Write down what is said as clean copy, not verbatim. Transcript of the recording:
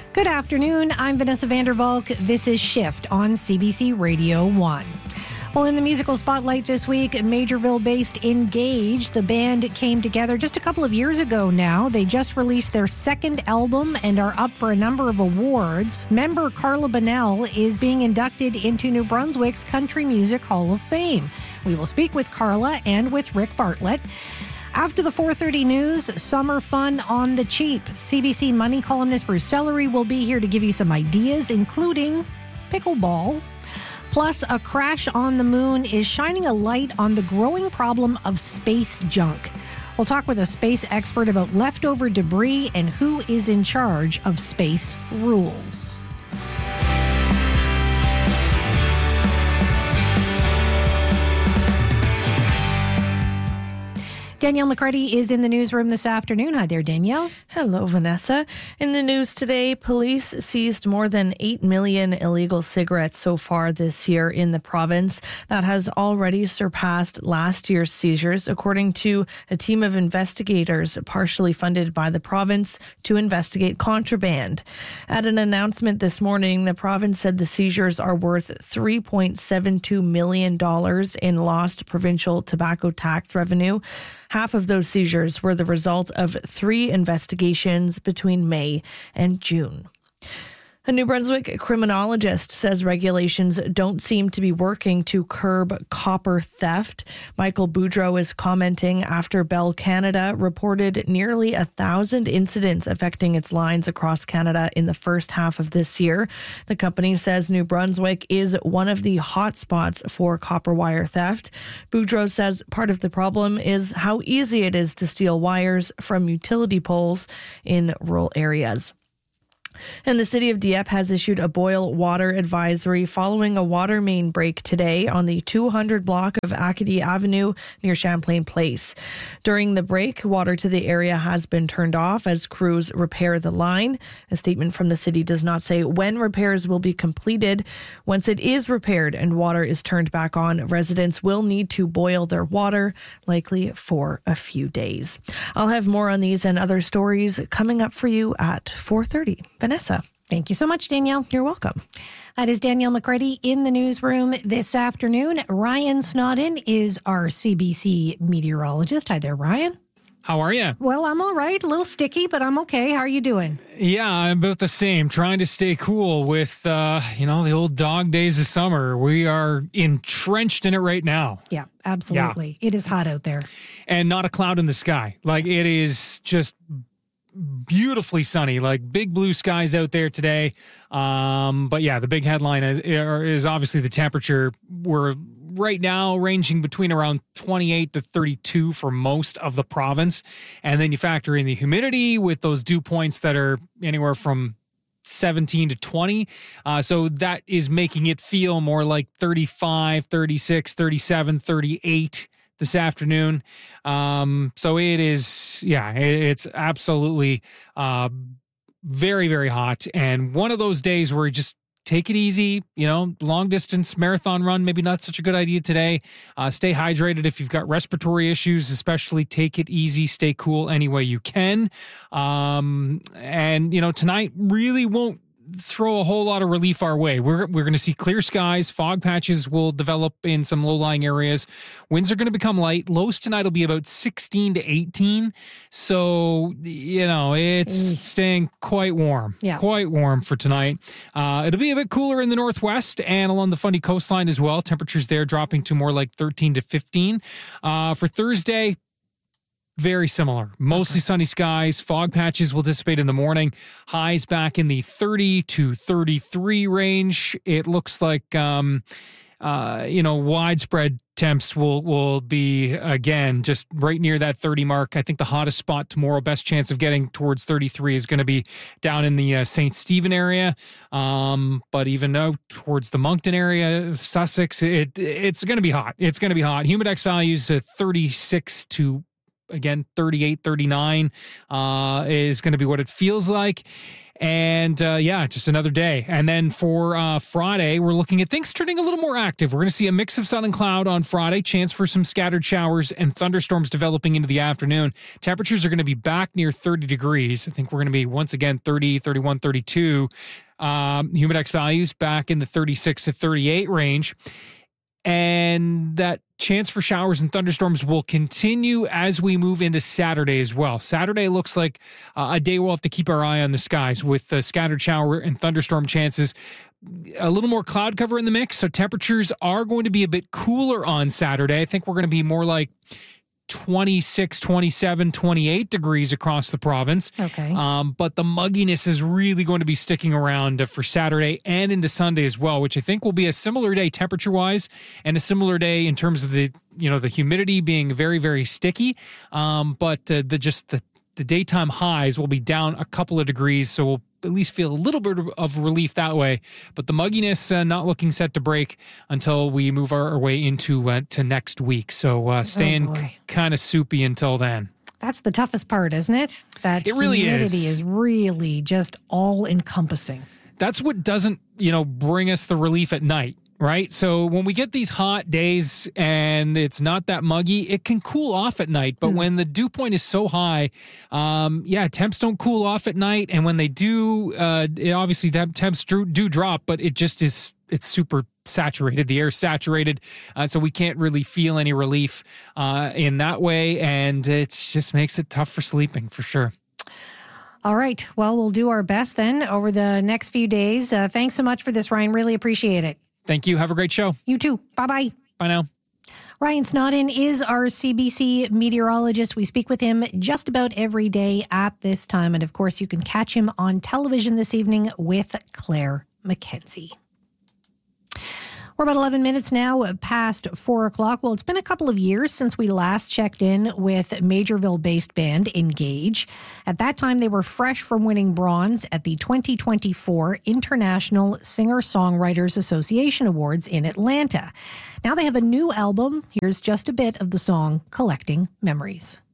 Good afternoon. I'm Vanessa Vandervalk. This is Shift on CBC Radio 1. Well, in the musical spotlight this week, Majorville-based Engage. The band came together just a couple of years ago now. They just released their second album and are up for a number of awards. Member Carla Bonnell is being inducted into New Brunswick's Country Music Hall of Fame. We will speak with Carla and with Rick Bartlett. After the 4:30 news, summer fun on the cheap. CBC Money columnist Bruce Sellery will be here to give you some ideas, including pickleball. Plus, a crash on the moon is shining a light on the growing problem of space junk. We'll talk with a space expert about leftover debris and who is in charge of space rules. Danielle McCready is in the newsroom this afternoon. Hi there, Danielle. Hello, Vanessa. In the news today, police seized more than 8 million illegal cigarettes so far this year in the province. That has already surpassed last year's seizures, according to a team of investigators partially funded by the province to investigate contraband. At an announcement this morning, the province said the seizures are worth $3.72 million in lost provincial tobacco tax revenue. Half of those seizures were the result of 3 investigations between May and June. A New Brunswick criminologist says regulations don't seem to be working to curb copper theft. Michael Boudreau is commenting after Bell Canada reported nearly 1,000 incidents affecting its lines across Canada in the first half of this year. The company says New Brunswick is one of the hot spots for copper wire theft. Boudreau says part of the problem is how easy it is to steal wires from utility poles in rural areas. And the city of Dieppe has issued a boil water advisory following a water main break today on the 200 block of Acadie Avenue near Champlain Place. During the break, water to the area has been turned off as crews repair the line. A statement from the city does not say when repairs will be completed. Once it is repaired and water is turned back on, residents will need to boil their water, likely for a few days. I'll have more on these and other stories coming up for you at 4:30. Vanessa. Thank you so much, Danielle. You're welcome. That is Danielle McCready in the newsroom this afternoon. Ryan Snodden is our CBC meteorologist. Hi there, Ryan. How are you? Well, I'm all right. A little sticky, but I'm okay. How are you doing? Yeah, I'm about the same. Trying to stay cool with, the old dog days of summer. We are entrenched in it right now. Yeah, absolutely. Yeah. It is hot out there. And not a cloud in the sky. Like, it is just beautifully sunny, like big blue skies out there today. But yeah, the big headline is obviously the temperature. We're right now ranging between around 28 to 32 for most of the province. And then you factor in the humidity with those dew points that are anywhere from 17 to 20. So that is making it feel more like 35, 36, 37, 38 this afternoon. So it is, it's absolutely very, very hot. And one of those days where you just take it easy, long distance marathon run, maybe not such a good idea today. Stay hydrated if you've got respiratory issues, especially take it easy, stay cool any way you can. And, tonight really won't throw a whole lot of relief our way. We're going to see clear skies. Fog patches will develop in some low-lying areas. Winds are going to become light. Lows tonight will be about 16 to 18. So, it's staying quite warm. Yeah. Quite warm for tonight. It'll be a bit cooler in the northwest and along the Fundy coastline as well. Temperatures there dropping to more like 13 to 15. For Thursday, very similar. Mostly sunny skies. Fog patches will dissipate in the morning. Highs back in the 30 to 33 range. It looks like, widespread temps will be, again, just right near that 30 mark. I think the hottest spot tomorrow, best chance of getting towards 33 is going to be down in the St. Stephen area. But even out towards the Moncton area, Sussex, it's going to be hot. It's going to be hot. Humidex values 36 to again, 38, 39 is going to be what it feels like. And just another day. And then for Friday, we're looking at things turning a little more active. We're going to see a mix of sun and cloud on Friday, chance for some scattered showers and thunderstorms developing into the afternoon. Temperatures are going to be back near 30 degrees. I think we're going to be once again 30, 31, 32. Humidex values back in the 36 to 38 range. And that chance for showers and thunderstorms will continue as we move into Saturday as well. Saturday looks like a day we'll have to keep our eye on the skies with scattered shower and thunderstorm chances. A little more cloud cover in the mix, so temperatures are going to be a bit cooler on Saturday. I think we're going to be more like 26, 27, 28 degrees across the province. Okay. But the mugginess is really going to be sticking around for Saturday and into Sunday as well, which I think will be a similar day temperature-wise and a similar day in terms of the humidity being very, very sticky. But the daytime highs will be down a couple of degrees, so we'll at least feel a little bit of relief that way. But the mugginess not looking set to break until we move our way into to next week. So staying kind of soupy until then. That's the toughest part, isn't it? That it really humidity is really just all-encompassing. That's what doesn't, bring us the relief at night. Right. So when we get these hot days and it's not that muggy, it can cool off at night. But when the dew point is so high, temps don't cool off at night. And when they do, obviously temps do drop, but it's super saturated. The air's saturated. So we can't really feel any relief in that way. And it just makes it tough for sleeping for sure. All right. Well, we'll do our best then over the next few days. Thanks so much for this, Ryan. Really appreciate it. Thank you. Have a great show. You too. Bye-bye. Bye now. Ryan Snodden is our CBC meteorologist. We speak with him just about every day at this time. And of course, you can catch him on television this evening with Claire McKenzie. We're about 11 minutes now past 4 o'clock. Well, it's been a couple of years since we last checked in with Majorville-based band Engage. At that time, they were fresh from winning bronze at the 2024 International Singer-Songwriters Association Awards in Atlanta. Now they have a new album. Here's just a bit of the song Collecting Memories.